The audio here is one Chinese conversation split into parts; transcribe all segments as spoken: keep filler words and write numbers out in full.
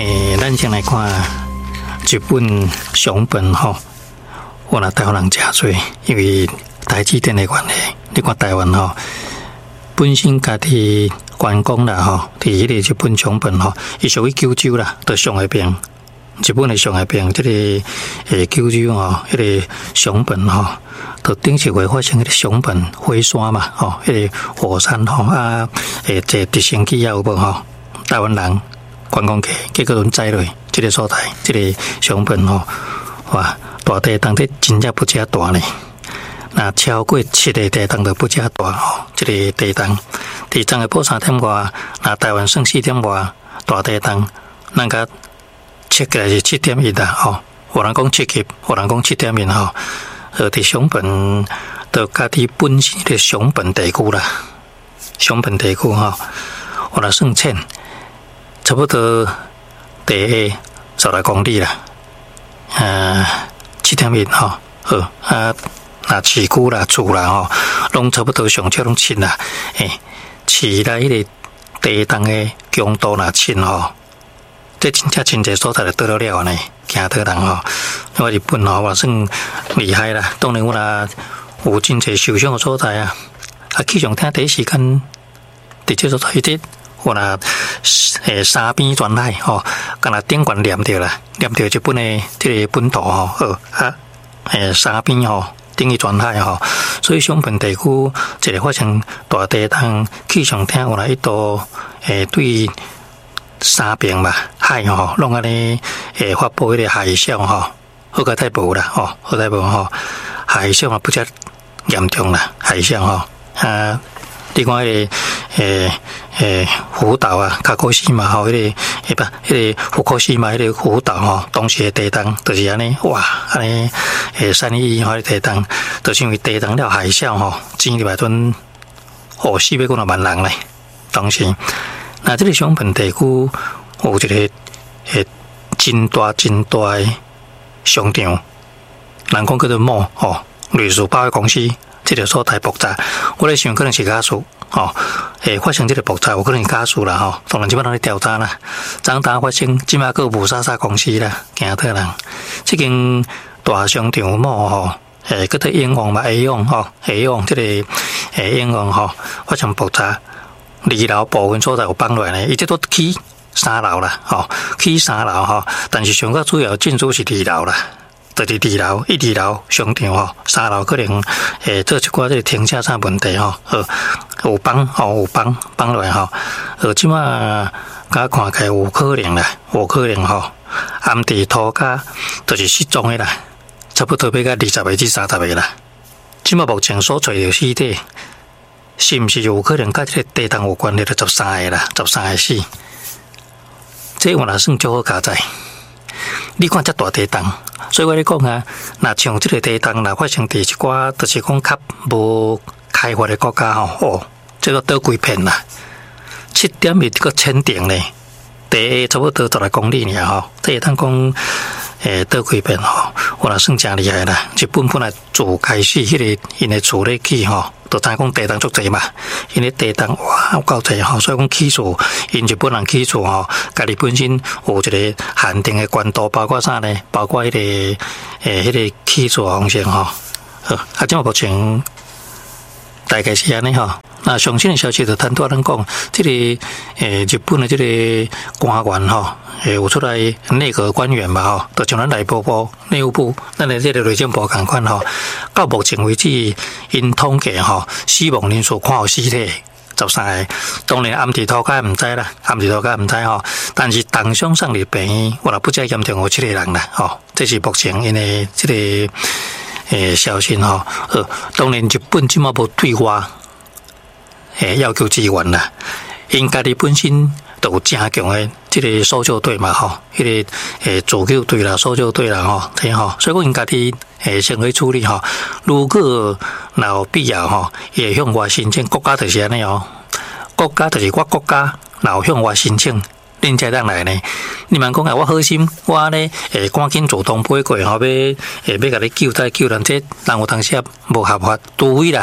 诶，咱先来看日本熊本吼，我若台湾人诚多，因为台积电的关系。你看台湾吼，本身家己员工啦吼，伫迄个日本熊本吼，伊属于九州啦，在上海边。日本的上海边，即、这个诶九州吼，迄个熊本吼，就顶一回发生迄个熊本火山嘛，吼，迄个火山吼啊，诶，这直升机啊有无吼？台湾人观光客，结果拢栽落即个所在，即、这个熊本吼，哇，大地动得真正不遮大呢。那超过七个地动就不遮大吼，即、这个地动，地震的破三点外，那台湾算四点外，大地动，咱甲测起来是七点一啦，吼，有人讲七级，有人讲七点一吼。呃，伫熊本，就家己本身的熊本地区啦，熊本地区吼，我来算浅，差不多地下十来公里啦，呃，七点一吼，好啊，那市区啦、厝啦吼，拢差不多上少拢深啦，诶，市内迄个地动的强度若深吼。这真正真侪所在就倒了了呢，惊倒人吼。我日本吼，我算厉害啦。当然我啦有真侪受伤的所在啊。啊，气象厅第一时间伫这所在迄我啦诶沙边传来吼，敢若顶悬念着啦，念着日本的这个本土吼，好啊诶沙边吼。等于全海吼，所以熊本地区一个发生大地震，气象厅有来一度诶对。三边嘛，海吼，拢安尼诶发布迄个海啸吼，好个太无啦吼，好太无吼，海啸嘛不遮严重啦，海啸吼啊，你看迄个诶诶福岛啊，卡古西嘛吼，迄个诶不，迄个福库西嘛，迄个福岛吼，当时诶地震就是安尼，哇，安尼诶三一一吼地震，就是因为地震了海啸吼，钱入来阵，哦死要几若万人咧，当时。那这个熊本地区有一个诶真大真大的商场，人讲叫做某吼，类似百货公司，这个所在爆炸，我咧想可能是假属吼，诶发生这个爆炸有可能是假属啦吼，当然即摆咱咧调查啦，昨打发生即摆个无莎莎公司啦，惊到人，这间大商场某吼，诶叫做英皇嘛 A 皇吼 ，A 皇这个诶英皇吼发生爆炸。二楼部分所在有放落来呢，伊这都起三楼啦，吼，起三楼吼，但是上较主要建筑是二楼啦，就是二楼，一二楼商场吼，三楼可能诶做一寡这个停车场问题吼，呃，有放吼有放放落来吼，呃，即马甲看起来有可能啦，有可能吼，暗地涂骹就是失踪的啦，差不多要到二十个至三十个啦，即马目前所找的尸体。是毋是有可能甲这个地动有关系？就十三个啦，十三个死。这我若算足好加载。你看这大地动，所以我咧讲啊，若像这个地动若发生伫一寡，就是讲较无开发的国家吼，哦，这个倒几片啦，七点一个千顶咧，地下差不多十来公里尔吼，这会当讲。诶，倒几片吼，我若算真厉害啦！日本本来自开始迄个因的厝咧起吼，就知讲地动足济嘛，因为地动哇有够济吼，所以讲起厝，因日本人起厝吼，家己本身有一个限定的关度，包括啥呢？包括迄、那个诶，迄、那个起厝方式吼，好，啊，即目前大概是安尼吼。那上新的消息就谈到咱讲，这个诶日本的这个官员吼，诶有出来内阁官员嘛吼，就像咱内部部、内务部，咱的这个内政部共款吼，到目前为止，因统计吼，死亡人数看有尸体十三个，当然暗地涂骹毋知啦，暗地涂骹毋知吼，但是当上上日病院，我若不遮严重有七个人啦，吼，这是目前因的这个诶消息吼，呃，当然日本即马无对外。诶，要求支援啦，因家己本身都有正强的这个搜救队嘛吼，迄、那个诶自救队啦、搜救队啦吼，这吼，所以讲因家己诶先去处理吼。如果若有必要吼，也会向外申请，国家就是安尼哦，国家就是我国家，若有向外申请。恁才当来呢？你们讲啊，我好心，我呢诶赶紧主动飞过吼，要诶要甲你救灾救人，这人有当时也无合法，除非啦。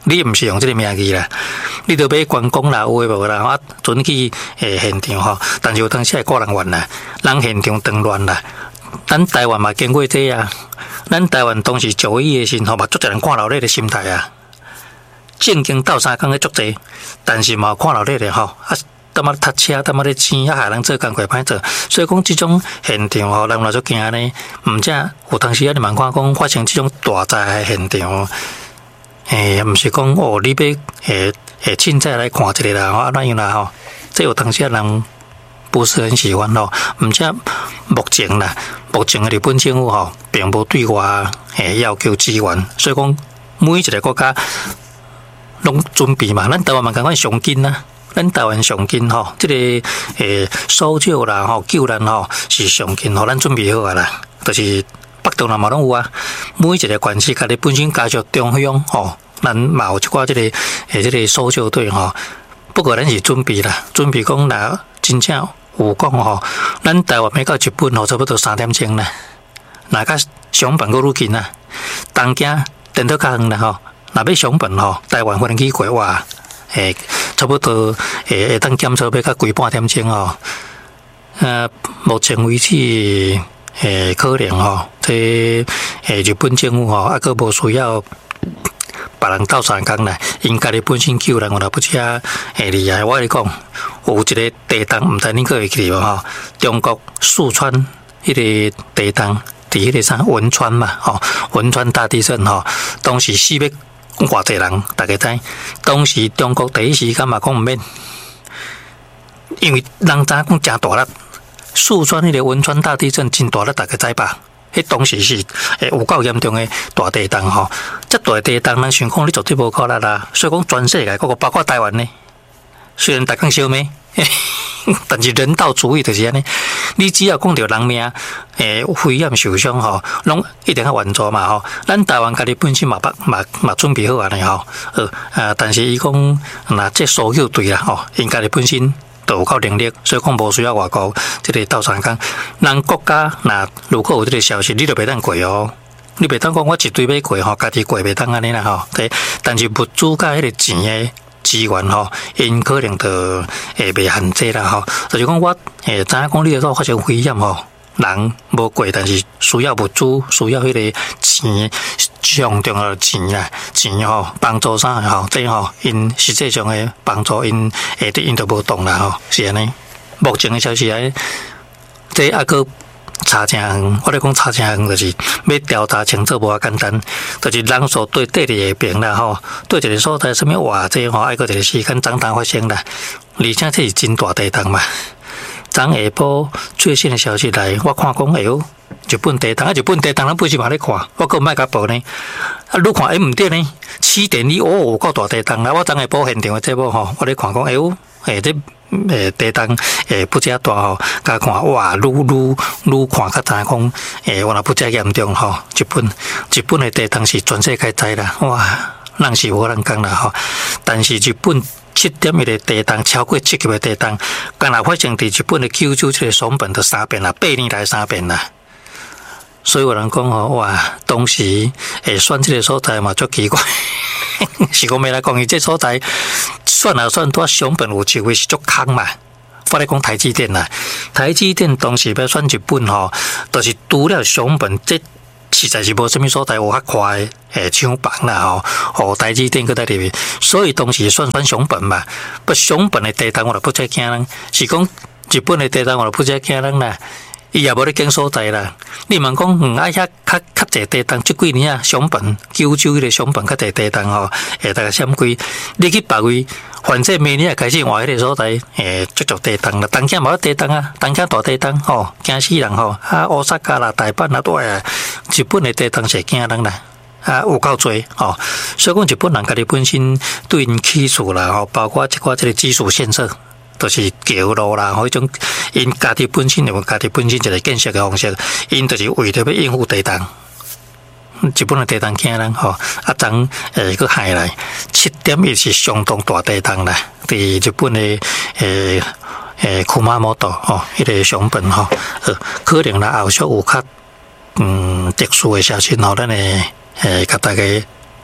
你毋是用即个名义啦，你着买关公啦，有诶无啦？我准去诶现场吼，但是有当时会个人冤啦，人现场动乱啦。咱台湾嘛经过这啊，咱台湾当时九一诶时吼，嘛足侪人看老咧的心态啊，正经斗相共诶足侪，但是嘛看老咧的吼啊。当嘛读车，当嘛咧钱，啊害人做工课歹做，所以讲即种现场吼，人来做惊呢。毋则有当时啊，你蛮看讲发生即种大灾害现场，诶，毋是讲哦，你要诶诶凊彩来看一个啦，啊怎样啦吼？这有当时啊人不是很喜欢咯。毋则目前啦，目前日本政府吼，并无对外诶要求支援，所以讲每一个国家拢准备嘛，咱台湾嘛共款上紧啦。咱台湾上紧吼，即、这个诶搜救啦吼、救难吼是上紧吼，咱准备好啊啦。就是北东南嘛拢有啊，每一个县市家己本身加入中央吼，咱嘛有一寡即个诶即个搜救队吼。不过咱是准备啦，准备讲若真正有讲吼，咱台湾要到日本吼，差不多三点钟啦。若甲上班阁愈近啦，东京电脑较远啦吼，若要上班吼，台湾飞机过哇。诶，差不多诶，会当检测要到几半点钟哦。呃，目前为止，诶，可能吼，这诶日本政府吼，啊，佫无需要别人斗相共啦，因家己本身救人，我若不遮诶厉害。我跟你讲，有一个地动，毋知恁个会记无吼？中国四川迄个地动，伫迄个啥汶川嘛，吼，汶川大地震吼，当时死要偌济人，大家知。当时中国第一时间嘛讲毋免，因为人知影讲诚大力，四川迄个汶川大地震真大力，大家知吧？迄当时是诶有够严重诶大地震吼，遮大地震咱想讲你绝对无可能啦。所以讲全世界，包括台湾呢，虽然逐工烧咩，但是人道主义就是安尼。你只要讲到人命诶危险受伤吼，拢一定要援助嘛吼。咱台湾家己本身嘛嘛嘛准备好安尼吼，呃啊，但是伊讲若这搜救队啦吼，因家己本身都有够能力，所以讲无需要外国即个斗相共。咱国家若如果有即个消息，你就袂当过哦。你袂当讲我一堆要过吼，家己过袂当安尼啦吼。对，但是物资甲迄个钱诶资源吼，因可能就诶袂限制啦吼。就是讲我诶知影讲你个发生危险吼，人无过，但是需要物资，需要迄个钱，上重要钱啦，钱吼帮助啥吼，这吼因实际上诶帮助因诶，因都无动啦吼，是安尼。目前诶消息诶，这还阁查真远，我咧讲查真远，就是要调查清楚无啊简单，就是人所对地理的评啦吼，对一个所在什么话这吼，爱个一个时间长长发生啦，而且这是真大地震嘛。昨下晡最新的消息来，我看讲哎呦，日本地震啊，日本地震咱本身嘛咧看，我个卖甲报呢，啊，愈看哎毋对呢，七点一哦，有够大地震啦！我昨下晡现场的节目吼，我咧看讲哎呦，哎这。诶，地震诶不遮大吼，甲看哇，愈愈愈看较知讲，诶，我若不遮严重吼，日本日本诶地震是全世界知啦，哇，人是无人讲啦吼。但是日本七点一个地震，超过七级诶地震，敢若发生伫日本诶九州这个松本的三遍啦，八年来三遍啦。所以有人讲吼，哇，当时诶选这个所在嘛，足奇怪，是讲要来讲伊这所在。算啊算，拄上本有机会是足空嘛。我咧讲台积电啦，台积电当时要选日本吼，就是除了上本，这实在是无啥物所在有较快诶抢房啦吼，互台积电搁在入面，所以当时选选上本嘛。不上本诶地震我就不再惊人，是讲日本诶地震我就不再惊人啦。伊也无咧拣所在啦。你问讲，嗯，啊遐较较济地震，即几年啊，上本九州迄个上本较济地震吼，诶，大概闪几？你去别位，反正明年也开始换迄个所在，诶，足足地震啦。东京嘛有地震啊，东京大地震吼，惊死人吼。啊，大阪啦、大阪啦都啊，日本诶地震是惊人啦。啊，有够多吼，所以讲日本人家己本身对因起厝啦，吼，包括一寡即个基础建设。就是桥路啦，迄种因家己本身有家己本身一个建设嘅方式，因就是为着要应付地震，日本嘅地震惊人吼，啊，昨诶个下来七点一是相当大地震啦，伫日本嘅诶诶库马摩多吼，迄个上本吼，呃，可能啦后续有较嗯特殊嘅消息，吼，咱会诶甲大家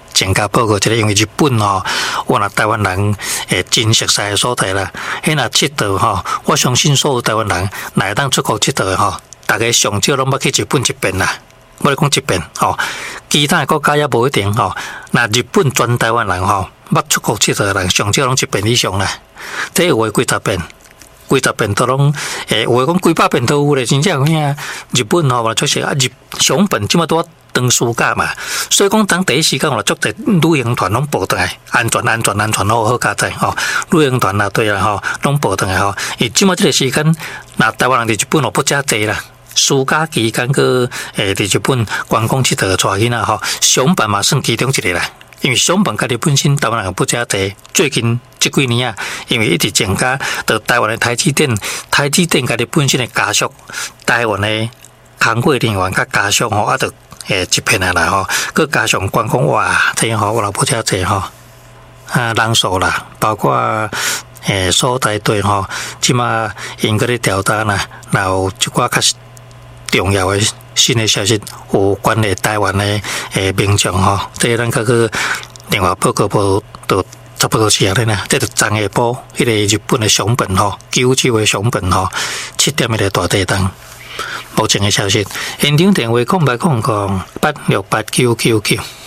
增加报告一个，因为日本吼，我若台湾人诶真熟悉诶所在啦。迄若佚佗吼，我相信所有台湾人若会当出国佚佗诶吼，大家上少拢捌去日本一遍啦。我讲一遍吼，其他诶国家也无一定吼。那日本全台湾人吼，捌出国佚佗诶人上少拢一遍以上啦。这有诶几十遍。几十遍都拢，诶，有诶讲几百遍都有咧，真正有影。日本吼，嘛就是啊，日熊本即马拄啊当暑假嘛，所以讲当第一时间，我足侪旅行团拢报倒来，安全、安全、安全，好好加载吼。旅行团啊，对啦吼，拢报倒来吼。伊即马即个时间，那台湾人伫日本哦不遮济啦。暑假期间个诶，伫日本观光佚佗带囡仔吼，熊本嘛算其中一个啦。因为熊本家己本身台湾人不遮济，最近即几年啊，因为一直增加，到台湾的台积电，台积电家己本身的家属，台湾的工会人员甲家属吼，啊，着诶一片下来吼，佮加上观光哇，这样吼，我老不遮济吼，啊人数啦，包括诶所在地吼，即马因个咧调查啦，然后一寡较重要的新的消息，有关于台湾的诶民众吼，这咱个去另外报告报都差不多是安尼啦。这就昨下晡，迄个日本的熊本吼，九州的熊本吼，七点迄个大地震，目前的消息，现场电话空八空空八六八九九九。